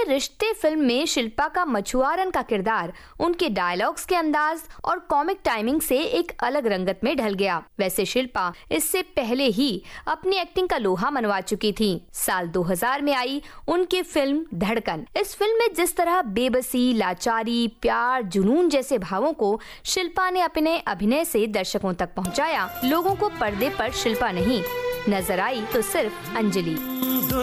रिश्ते फिल्म में शिल्पा का मछुआरन का किरदार उनके डायलॉग्स के अंदाज और कॉमिक टाइमिंग से एक अलग रंगत में ढल गया। वैसे शिल्पा इससे पहले ही अपनी एक्टिंग का लोहा मनवा चुकी थी। साल 2000 में आई उनकी फिल्म धड़कन। इस फिल्म में जिस तरह बेबसी, लाचारी, प्यार, जुनून जैसे भावों को शिल्पा ने अपने अभिनय से दर्शकों तक पहुंचाया, लोगों को पर्दे पर शिल्पा नहीं नजर आई तो सिर्फ अंजलि।